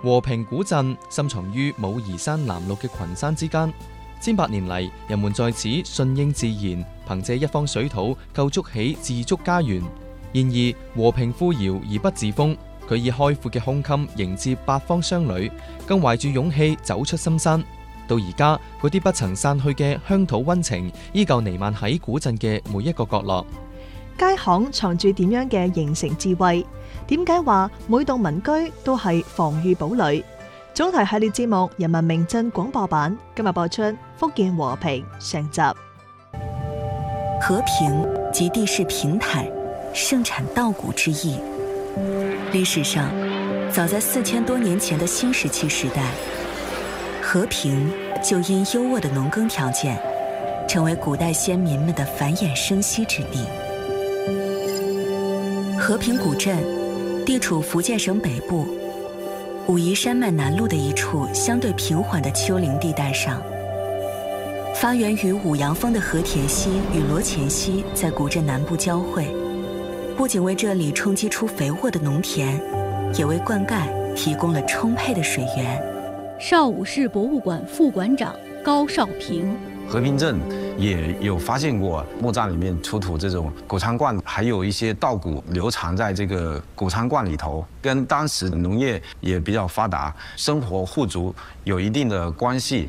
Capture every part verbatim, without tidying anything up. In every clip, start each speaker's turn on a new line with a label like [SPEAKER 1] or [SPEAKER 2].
[SPEAKER 1] 和平古鎮深藏於武夷山南麓嘅群山之間，千百年嚟，人們在此順應自然，憑借一方水土構築起自足家園。然而和平富饒而不自封，佢以開闊嘅胸襟迎接八方商旅，更懷住勇氣走出深山。到而家，嗰啲不曾散去嘅鄉土溫情，依舊彌漫喺古鎮嘅每一個角落。
[SPEAKER 2] 街巷藏住點樣嘅形成智慧？點解話每棟民居都係防禦堡壘？總題系列節目《人民名鎮廣播版》今日播出福建和平上集。
[SPEAKER 3] 和平即地勢平坦，盛產稻谷之意。歷史上，早在四千多年前的新石器時代，和平就因優渥的農耕條件，成為古代先民們的繁衍生息之地。和平古鎮地處福建省北部武夷山脈南麓的一處相對平緩的丘陵地帶上，發源於五羊峰的和田溪與羅前溪在古鎮南部交匯，不僅為這裡衝擊出肥沃的農田，也為灌溉提供了充沛的水源。
[SPEAKER 4] 邵武市博物館副館長高少平，
[SPEAKER 5] 和平鎮也有發現過墓葬裡面出土這種谷倉罐，還有一些稻谷流藏在這個谷倉罐裡頭，跟當時農業也比較發達，生活富足有一定的關係。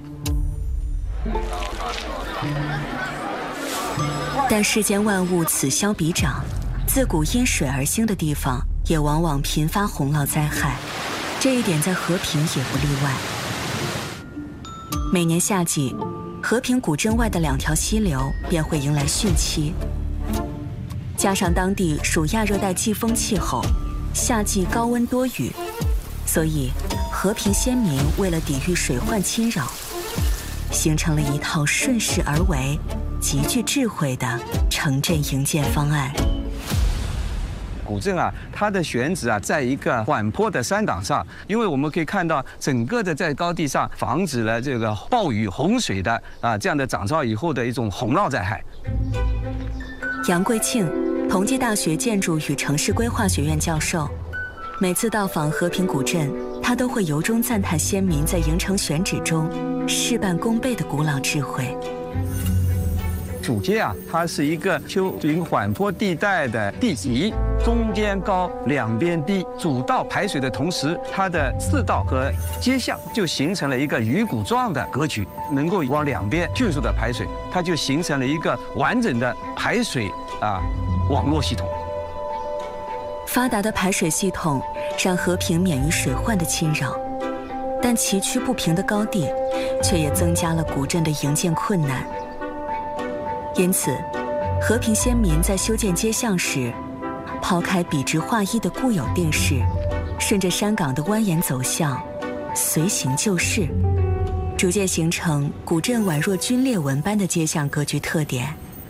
[SPEAKER 3] 但世間萬物此消彼長，自古因水而興的地方，也往往頻發洪澇災害，這一點在和平也不例外。每年夏季，和平古鎮外的兩條溪流便會迎來汛期，加上當地屬亞熱帶季風氣候，夏季高溫多雨，所以和平先民為了抵禦水患侵擾，形成了一套順勢而為、極具智慧的城鎮營建方案。
[SPEAKER 6] 古鎮啊，它的選址啊，在一個緩坡的山崗上，因為我們可以看到整個的在高地上，防止了這個暴雨洪水的啊這樣的漲潮以後的一種洪澇災害。
[SPEAKER 3] 楊貴慶，同濟大學建築與城市規劃學院教授，每次到訪和平古鎮，他都會由衷讚嘆先民在營城選址中事半功倍的古老智慧。
[SPEAKER 6] 主街啊，它是一個丘陵緩坡地帶的地級，中間高，兩邊低，主道排水的同時，它的次道和街巷就形成了一個魚骨狀的格局，能夠往兩邊迅速的排水，它就形成了一個完整的排水啊網絡系統。
[SPEAKER 3] 發達的排水系統讓和平免於水患的侵擾，但崎嶇不平的高地卻也增加了古鎮的營建困難。因此，和平先民在修建街巷時，拋開筆直畫意的固有定式，順着山崗的蜿蜒走向，隨形就勢，逐漸形成古鎮宛若軍列紋般的街巷格局特點。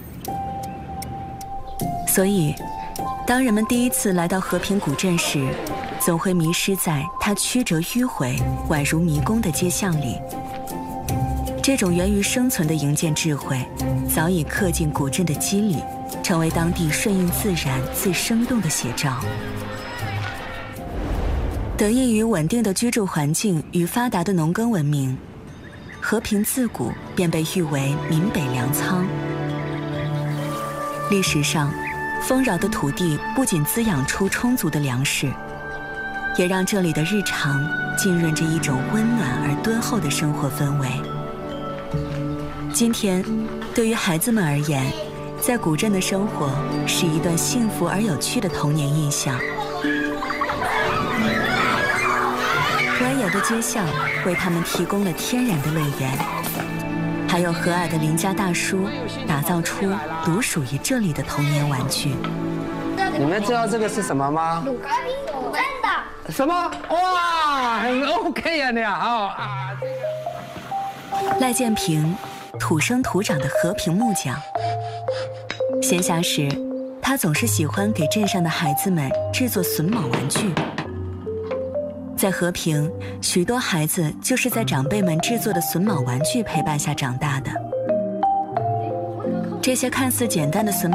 [SPEAKER 3] 所以，當人們第一次來到和平古鎮時，總會迷失在它曲折迂迴、宛如迷宮的街巷裡。這種源於生存的營建智慧，早已刻進古鎮的肌理，成為當地順應自然最生動的寫照。得益於穩定的居住環境與發達的農耕文明，和平自古便被譽為閩北糧倉。歷史上，豐饒的土地不僅滋養出充足的糧食，也讓這裡的日常浸潤着一種溫暖而敦厚的生活氛圍。今天，對於孩子們而言，在古鎮的生活是一段幸福而有趣的童年印象。蜿蜒的街巷為他們提供了天然的樂園，還有和藹的鄰家大叔打造出獨屬於這裡的童年玩具。
[SPEAKER 7] 你們知道這個是什麼嗎？滷咖喱，真的。什麼？哇，很 OK 啊，你啊啊！
[SPEAKER 3] 賴建平，土生土長的和平木匠。閒暇時，他總是喜歡給鎮上的孩子們製作榫卯玩具。在和平，許多孩子就是在長輩們製作的榫卯玩具陪伴下長大的。這些看似簡單的榫